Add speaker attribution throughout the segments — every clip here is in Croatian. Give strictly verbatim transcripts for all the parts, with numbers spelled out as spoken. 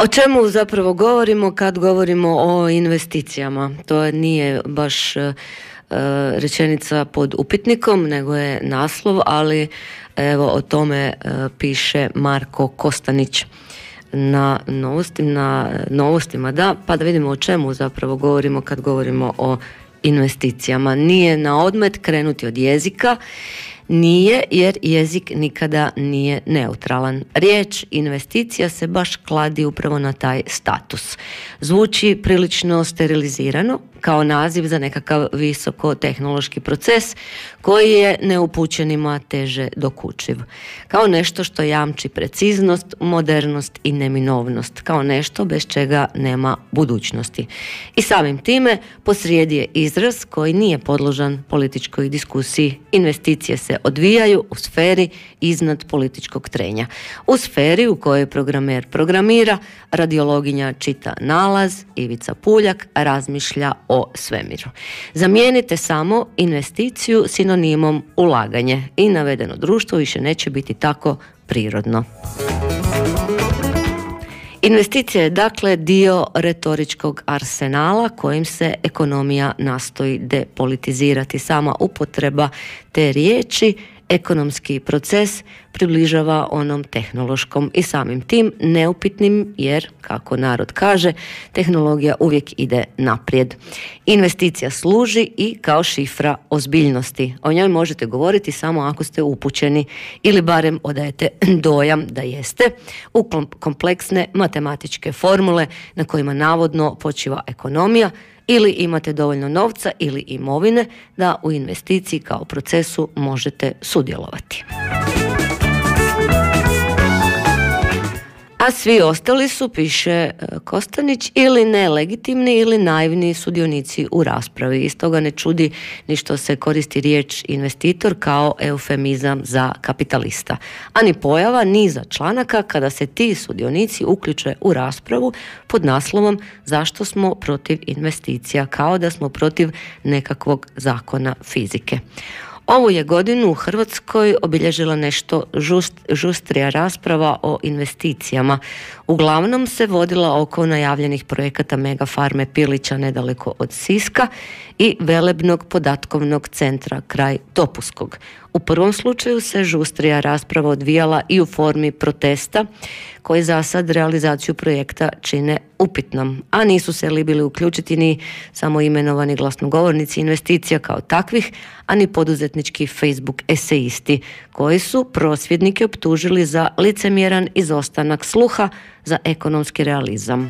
Speaker 1: O čemu zapravo govorimo kad govorimo o investicijama? To nije baš uh, rečenica pod upitnikom, nego je naslov, ali evo o tome uh, piše Marko Kostanić na novostima, na novostima, da, pa da vidimo o čemu zapravo govorimo kad govorimo o investicijama. Nije na odmet krenuti od jezika, nije, jer jezik nikada nije neutralan. Riječ investicija se baš kladi upravo na taj status. Zvuči prilično sterilizirano, kao naziv za nekakav visoko tehnološki proces koji je neupućenima teže dokučiv. Kao nešto što jamči preciznost, modernost i neminovnost. Kao nešto bez čega nema budućnosti. I samim time posrijedi je izraz koji nije podložan političkoj diskusiji. Investicije se odvijaju u sferi iznad političkog trenja. U sferi u kojoj programer programira, radiologinja čita nalaz, Ivica Puljak razmišlja o svemiru. Zamijenite samo investiciju sinonimom ulaganje i navedeno društvo više neće biti tako prirodno. Investicija je dakle dio retoričkog arsenala kojim se ekonomija nastoji depolitizirati. Sama upotreba te riječi ekonomski proces približava onom tehnološkom i samim tim neupitnim, jer, kako narod kaže, tehnologija uvijek ide naprijed. Investicija služi i kao šifra ozbiljnosti. O njoj možete govoriti samo ako ste upućeni ili barem odajete dojam da jeste u kompleksne matematičke formule na kojima navodno počiva ekonomija, ili imate dovoljno novca ili imovine da u investiciji kao procesu možete sudjelovati. A svi ostali su, piše Kostanić, ili nelegitimni ili naivni sudionici u raspravi. Iz toga ne čudi ni što se koristi riječ investitor kao eufemizam za kapitalista. A ni pojava niza članaka kada se ti sudionici uključe u raspravu pod naslovom zašto smo protiv investicija, kao da smo protiv nekakvog zakona fizike. Ovu je godinu u Hrvatskoj obilježila nešto žust, žustrija rasprava o investicijama. Uglavnom se vodila oko najavljenih projekata Megafarme Pilića nedaleko od Siska i velebnog podatkovnog centra kraj Topuskog. U prvom slučaju se žustrija rasprava odvijala i u formi protesta koji za sad realizaciju projekta čine upitnom, a nisu se li bili uključiti ni samo imenovani glasnogovornici investicija kao takvih, a ni poduzetnički Facebook esejisti koji su prosvjednike optužili za licemjeran izostanak sluha za ekonomski realizam.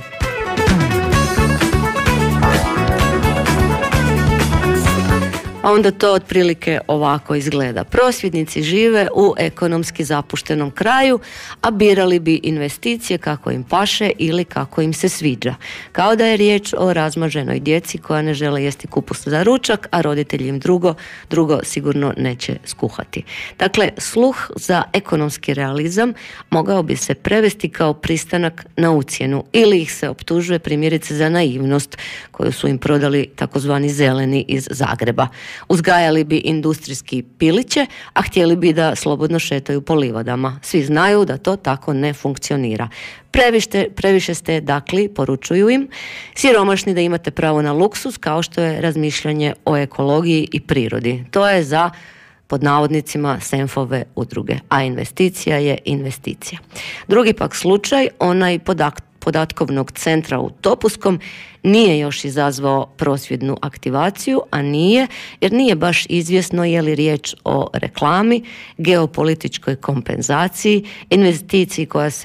Speaker 1: A onda to otprilike ovako izgleda. Prosvjednici žive u ekonomski zapuštenom kraju, a birali bi investicije kako im paše ili kako im se sviđa. Kao da je riječ o razmaženoj djeci koja ne žele jesti kupus za ručak, a roditelji im drugo, drugo sigurno neće skuhati. Dakle, sluh za ekonomski realizam mogao bi se prevesti kao pristanak na ucjenu ili ih se optužuje primjerice za naivnost koju su im prodali takozvani zeleni iz Zagreba. Uzgajali bi industrijski piliće, a htjeli bi da slobodno šetaju po livadama. Svi znaju da to tako ne funkcionira. Prevište, previše ste, dakle, poručuju im, siromašni da imate pravo na luksuz, kao što je razmišljanje o ekologiji i prirodi. To je za, pod navodnicima, Senfove udruge, a investicija je investicija. Drugi pak slučaj, onaj podak podatkovnog centra u Topuskom, nije još izazvao prosvjednu aktivaciju, a nije, jer nije baš izvjesno je li riječ o reklami, geopolitičkoj kompenzaciji, investiciji koja se